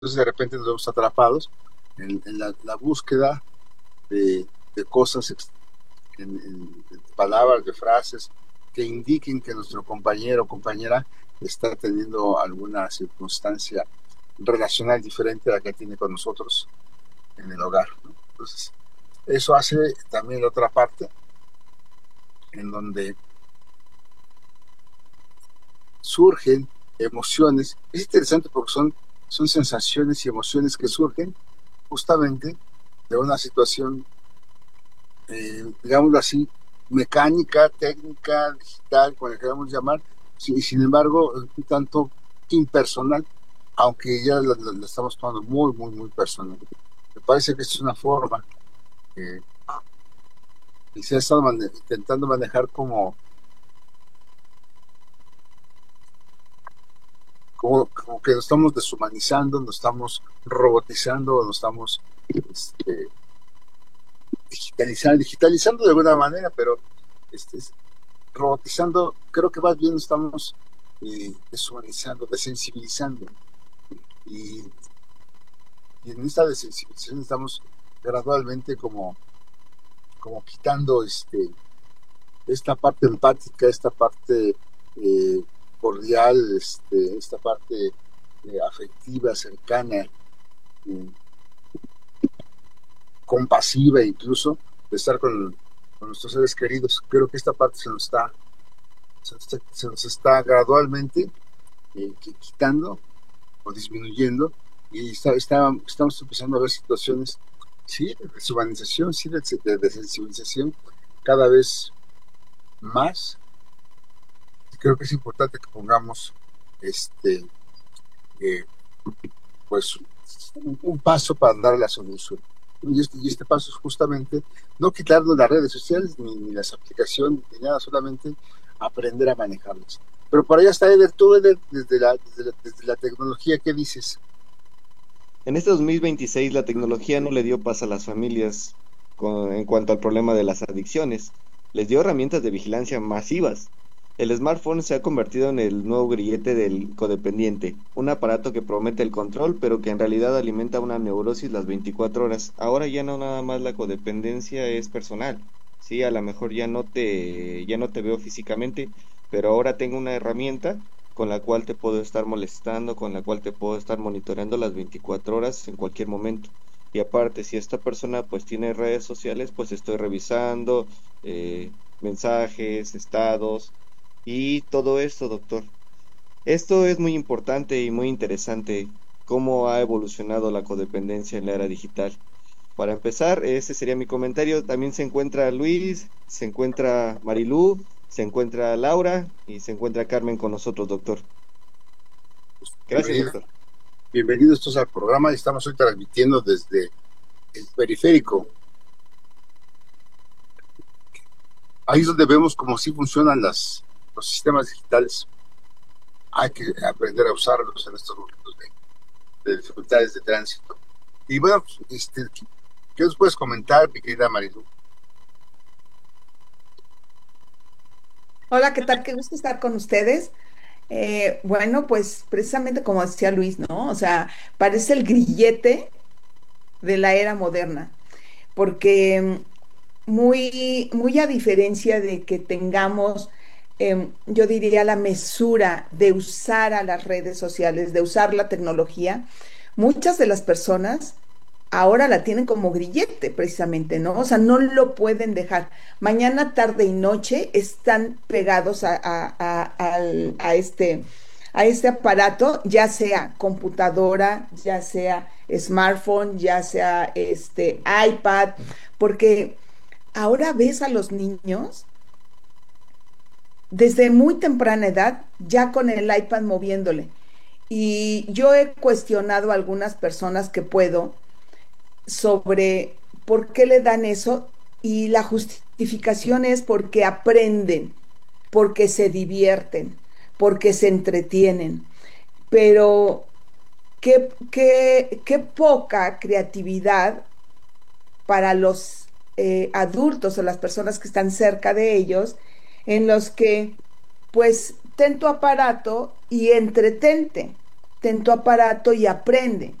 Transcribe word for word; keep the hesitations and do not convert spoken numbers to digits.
Entonces de repente nos vemos atrapados en, en la, la, búsqueda de, de cosas, en, en, de palabras, de frases que indiquen que nuestro compañero o compañera está teniendo alguna circunstancia relacional diferente a la que tiene con nosotros en el hogar, ¿no? Entonces, eso hace también la otra parte en donde surgen emociones. Es interesante porque son, son sensaciones y emociones que surgen justamente de una situación, eh, digámoslo así, mecánica, técnica, digital, como le queramos llamar, y sin embargo, un tanto impersonal, aunque ya la, la, la estamos tomando muy, muy, muy personal. Me parece que esta es una forma que, que se ha estado mane intentando manejar como, como, como que nos estamos deshumanizando, nos estamos robotizando, nos estamos este, digitalizando, digitalizando de alguna manera, pero este, robotizando, creo que más bien estamos eh, deshumanizando, desensibilizando. Y, y en esta desensibilización estamos gradualmente como, como quitando este, esta parte empática, esta parte eh, cordial, este, esta parte eh, afectiva, cercana, eh, compasiva incluso, de estar con, con, nuestros seres queridos. Creo que esta parte se nos está, se nos está, se nos está gradualmente eh, quitando o disminuyendo, y está, está, estamos empezando a ver situaciones, sí, de deshumanización, sí, de, de, de sensibilización cada vez más. Creo que es importante que pongamos este eh, pues un, un, paso para dar la solución. Y este, y este paso es justamente no quitarnos las redes sociales ni, ni las aplicaciones ni nada, solamente aprender a manejarlas. Pero por allá está Eder, tú Eder, desde la, desde la, desde la tecnología, ¿qué dices? En este dos mil veintiséis la tecnología no le dio paz a las familias con- en cuanto al problema de las adicciones. Les dio herramientas de vigilancia masivas. El smartphone se ha convertido en el nuevo grillete del codependiente, un aparato que promete el control, pero que en realidad alimenta una neurosis las veinticuatro horas. Ahora ya no nada más la codependencia es personal. Sí, a lo mejor ya no te, ya no te veo físicamente, pero ahora tengo una herramienta con la cual te puedo estar molestando, con la cual te puedo estar monitoreando las veinticuatro horas en cualquier momento. Y aparte, si esta persona pues tiene redes sociales, pues estoy revisando eh, mensajes, estados y todo esto, doctor. Esto es muy importante y muy interesante, cómo ha evolucionado la codependencia en la era digital. Para empezar, ese sería mi comentario. También se encuentra Luis, se encuentra Marilú, se encuentra Laura y se encuentra Carmen con nosotros, doctor. Gracias, Bienvenido, doctor. bienvenidos todos al programa. Estamos hoy transmitiendo desde el periférico. Ahí es donde vemos cómo sí funcionan las, los sistemas digitales. Hay que aprender a usarlos en estos momentos de, de dificultades de tránsito. Y bueno, pues, este, ¿qué nos puedes comentar, mi querida Marilu? Hola, ¿qué tal? Qué gusto estar con ustedes. Eh, bueno, pues precisamente como decía Luis, ¿no? O sea, parece el grillete de la era moderna, porque mm, muy, muy a diferencia de que tengamos, em, yo diría, la mesura de usar a las redes sociales, de usar la tecnología, muchas de las personas ahora la tienen como grillete, precisamente, ¿no? O sea, no lo pueden dejar. Mañana, tarde y noche están pegados a, a- a- al- a este, a este aparato, ya sea computadora, ya sea smartphone, ya sea este iPad, porque ahora ves a los niños desde muy temprana edad ya con el iPad moviéndole. Y yo he cuestionado a algunas personas que puedo sobre por qué le dan eso y la justificación es porque aprenden, porque se divierten, porque se entretienen. Pero qué, qué, qué poca creatividad para los eh, adultos o las personas que están cerca de ellos, en los que, pues, ten tu aparato y entretente, ten tu aparato y aprende.